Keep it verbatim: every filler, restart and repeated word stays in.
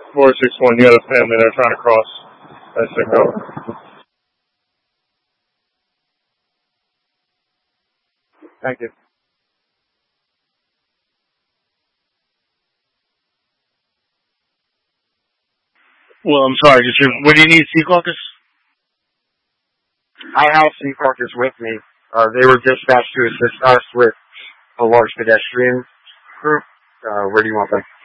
four six one, you got a family there trying to cross. I said go. Thank you. Well, I'm sorry. Did you, what do you need, Sea Caucus? I have Sea Caucus with me. Uh, they were dispatched to assist us with a large pedestrian group. Uh, where do you want them?